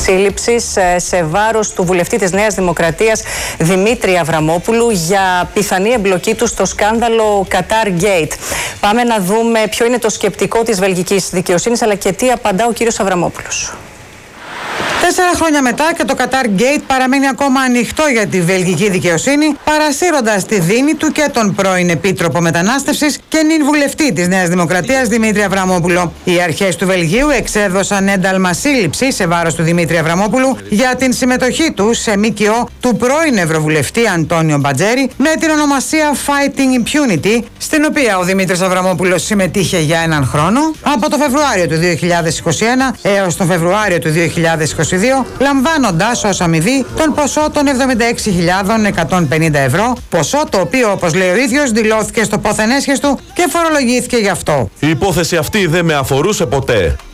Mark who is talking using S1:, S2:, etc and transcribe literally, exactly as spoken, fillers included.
S1: σύλληψης σε βάρος του βουλευτή της Νέας Δημοκρατίας Δημήτρη Αβραμόπουλου για πιθανή εμπλοκή του στο σκάνδαλο Qatar Gate. Πάμε να δούμε ποιο είναι το σκεπτικό της βελγικής δικαιοσύνης, αλλά και τι απαντά ο κύριος Αβραμόπουλος.
S2: Τέσσερα χρόνια μετά και το Qatar Gate παραμένει ακόμα ανοιχτό για τη βελγική δικαιοσύνη, παρασύροντας τη δίνη του και τον πρώην Επίτροπο Μετανάστευσης και νυν βουλευτή της Νέας Δημοκρατίας Δημήτρη Αβραμόπουλο. Οι αρχές του Βελγίου εξέδωσαν ένταλμα σύλληψη σε βάρος του Δημήτρη Αβραμόπουλου για την συμμετοχή του σε ΜΚΟ του πρώην Ευρωβουλευτή Αντώνιο Μπατζέρη με την ονομασία Fighting Impunity, στην οποία ο Δημήτρης Αβραμόπουλος συμμετείχε για έναν χρόνο, από το Φεβρουάριο του δύο χιλιάδες είκοσι ένα έως τον Φεβρουάριο του δύο χιλιάδες είκοσι δύο, λαμβάνοντας ως αμοιβή τον ποσό των εβδομήντα έξι χιλιάδες εκατόν πενήντα ευρώ, ποσό το οποίο, όπως λέει ο ίδιος, δηλώθηκε στο πόθεν έσχες του και φορολογήθηκε γι' αυτό.
S3: Η υπόθεση αυτή δεν με αφορούσε ποτέ.